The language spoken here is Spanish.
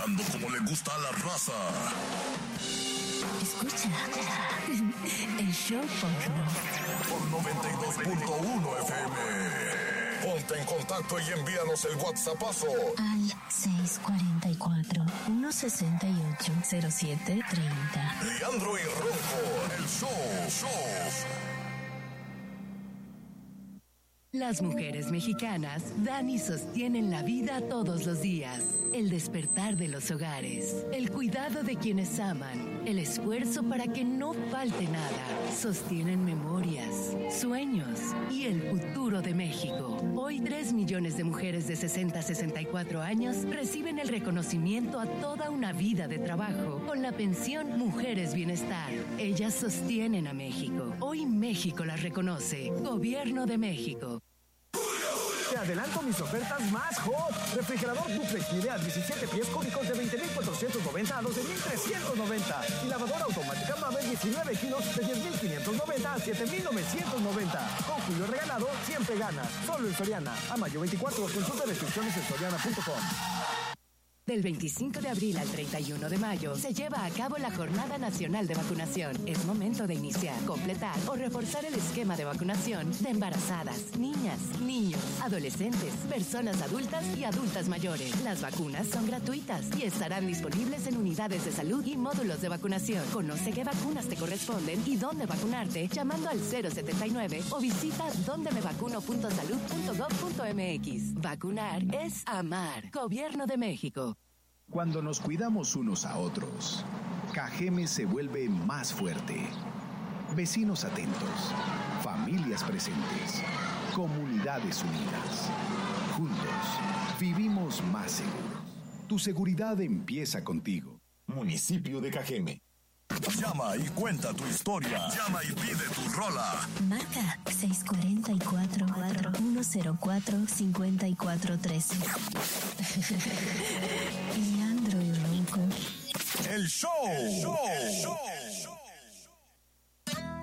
bailando como le gusta a la raza. Escucha el show por 92.1 FM. Ponte en contacto y envíanos el WhatsAppazo al 644-168-0730. Leandro y Ronco, el show. Las mujeres mexicanas dan y sostienen la vida todos los días. El despertar de los hogares, el cuidado de quienes aman, el esfuerzo para que no falte nada. Sostienen memorias, sueños y el futuro de México. Hoy 3 millones de mujeres de 60 a 64 años reciben el reconocimiento a toda una vida de trabajo con la pensión Mujeres Bienestar. Ellas sostienen a México. Hoy México las reconoce. Gobierno de México. Te adelanto mis ofertas más hot. Refrigerador duplex Midea 17 pies cúbicos de 20,490 a 12,390. Y lavadora automática Mave 19 kilos de 10,590 a 7,990. Con Julio regalado, siempre ganas. Solo en Soriana. A mayo 24, consulta restricciones en soriana.com. Del 25 de abril al 31 de mayo se lleva a cabo la Jornada Nacional de Vacunación. Es momento de iniciar, completar o reforzar el esquema de vacunación de embarazadas, niñas, niños, adolescentes, personas adultas y adultas mayores. Las vacunas son gratuitas y estarán disponibles en unidades de salud y módulos de vacunación. Conoce qué vacunas te corresponden y dónde vacunarte llamando al 079 o visita dondemevacuno.salud.gov.mx. Vacunar es amar. Gobierno de México. Cuando nos cuidamos unos a otros, Cajeme se vuelve más fuerte. Vecinos atentos, familias presentes, comunidades unidas. Juntos, vivimos más seguros. Tu seguridad empieza contigo. Municipio de Cajeme. Llama y cuenta tu historia. Llama y pide tu rola. Marca 644-104-5413. Leandro y Ronco. El show.